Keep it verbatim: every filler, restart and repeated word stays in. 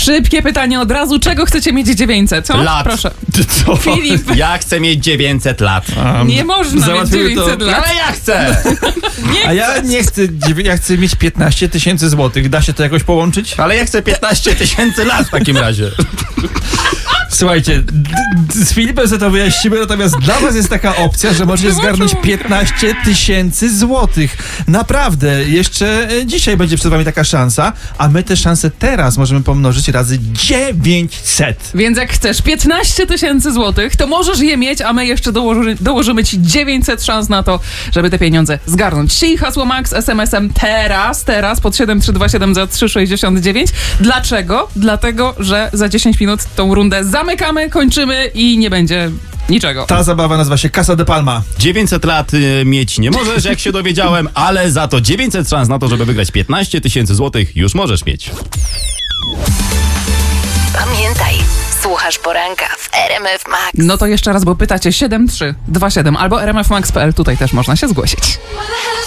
Szybkie pytanie od razu. Czego chcecie mieć dziewięćset? Co? Lat. Proszę. Co? Filip. Ja chcę mieć dziewięćset lat. Um, Nie można mieć załatwimy dziewięćset to. lat. Ale ja chcę! Nie A ja nie chcę, dziewię- ja chcę mieć piętnaście tysięcy złotych. Da się to jakoś połączyć? Ale ja chcę piętnaście tysięcy lat w takim razie. Słuchajcie, d- d- z Filipem sobie to wyjaśnimy, natomiast dla was jest taka opcja, że możecie zgarnąć piętnaście tysięcy złotych. Naprawdę, jeszcze e, dzisiaj będzie przed wami taka szansa, a my te szanse teraz możemy pomnożyć razy dziewięćset. Więc jak chcesz piętnaście tysięcy złotych, to możesz je mieć, a my jeszcze dołoży, dołożymy ci dziewięćset szans na to, żeby te pieniądze zgarnąć. Sij hasło Max es em esem teraz, teraz pod siedem trzy dwa siedem za trzy sześćdziesiąt dziewięć. Dlaczego? Dlatego, że za dziesięć minut tą rundę zamykamy, kończymy i nie będzie niczego. Ta zabawa nazywa się Casa de Palma. dziewięćset lat y, mieć nie możesz, jak się dowiedziałem, ale za to dziewięćset szans na to, żeby wygrać piętnaście tysięcy złotych już możesz mieć. Pamiętaj, słuchasz poranka w R M F Max. No to jeszcze raz, bo pytacie siedem trzy dwa siedem albo r m f max kropka p l, tutaj też można się zgłosić.